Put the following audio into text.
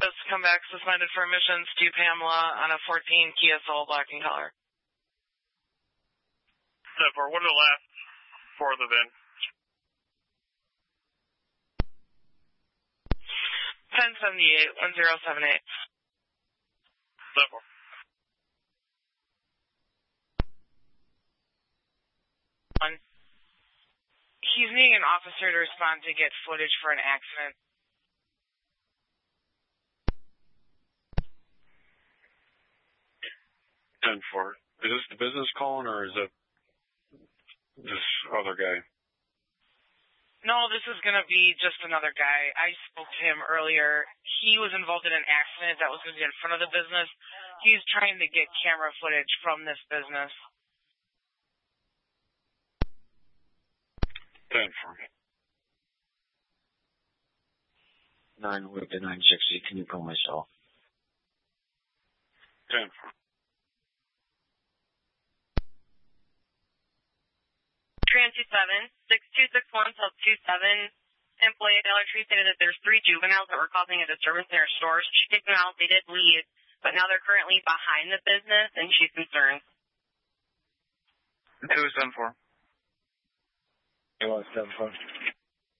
Does come back suspended for emissions to Pamela on a 14 Kia Soul black in color. 10-4, what are the last four of the VIN? 1078-1078. 10-4. He's needing an officer to respond to get footage for an accident. 10-4. Is this the business calling, or is it this other guy? No, this is going to be just another guy. I spoke to him earlier. He was involved in an accident that was going to be in front of the business. He's trying to get camera footage from this business. 10-4. 9 Whip to 960. Can you pull myself? 10-4. Tran 27-6261-27. Employee at Dollar Tree stated that there's 3 juveniles that were causing a disturbance in their stores. She kicked them out. They did leave, but now they're currently behind the business, and she's concerned. 274. 274.